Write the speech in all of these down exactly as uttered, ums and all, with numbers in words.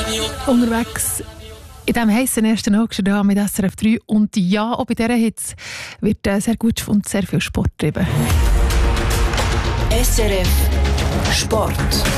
Unterwegs in diesem heissen ersten August mit S R F drei. Und ja, auch bei dieser Hitze wird äh, sehr gut und sehr viel Sport getrieben. S R F Sport.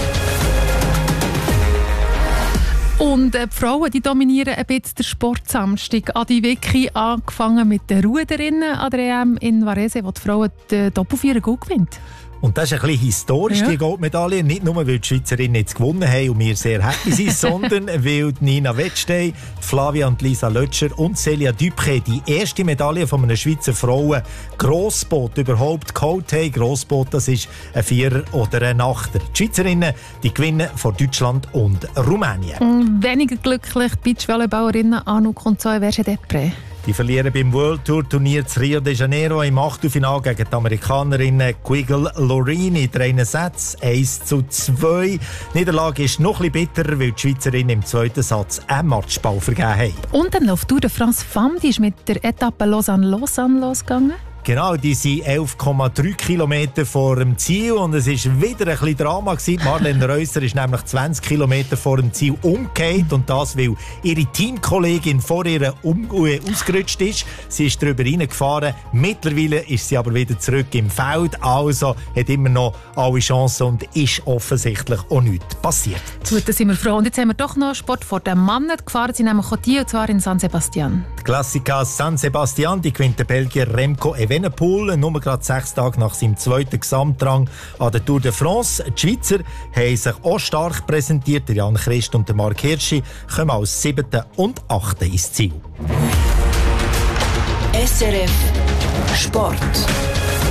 Und äh, die Frauen die dominieren ein bisschen den Sportsamstag. Adi Vicky angefangen mit den Ruderinnen an der E M in Varese, wo die Frauen die Doppelvierer gut gewinnt. Und das ist ein bisschen historisch, ja. Die Goldmedaille. Nicht nur, weil die Schweizerinnen jetzt gewonnen haben und wir sehr happy sind, sondern weil Nina Wettstein, Flavia und Lisa Lötscher und Celia Dupré die erste Medaille von einer Schweizer Frauen Grossboot überhaupt geholt haben. Grossboot, das ist ein Vierer oder ein Achter. Die Schweizerinnen die gewinnen vor Deutschland und Rumänien. Weniger glücklich die Beachvolleyballerinnen Anouk und Zoe Verge-Depré. Die verlieren beim World Tour Turnier zu Rio de Janeiro im Achtelfinale gegen die Amerikanerinnen Quiggle Lorini in drei Sätzen eins zu zwei. Die Niederlage ist noch ein bisschen bitter, weil die Schweizerinnen im zweiten Satz einen Matchball vergeben haben. Und dann läuft Tour de France Femme, die ist mit der Etappe Lausanne-Lausanne losgegangen. Genau, die sind elf Komma drei Kilometer vor dem Ziel und es war wieder ein bisschen Drama gewesen. Marlene Reusser ist nämlich zwanzig Kilometer vor dem Ziel umgekehrt und das, weil ihre Teamkollegin vor ihr um, äh, ausgerutscht ist. Sie ist darüber reingefahren. Mittlerweile ist sie aber wieder zurück im Feld, also hat immer noch alle Chancen und ist offensichtlich auch nichts passiert. Gut, da sind wir froh. Und jetzt haben wir doch noch Sport vor den Männern gefahren. Sie nehmen die, und zwar in San Sebastian. Die Klassiker San Sebastian, die gewinnt der Belgier Remco Evenepoel, nur gerade sechs Tage nach seinem zweiten Gesamtrang an der Tour de France. Die Schweizer haben sich auch stark präsentiert. Der Jan Christ und der Mark Hirschi kommen als siebten und achten ins Ziel. S R F Sport.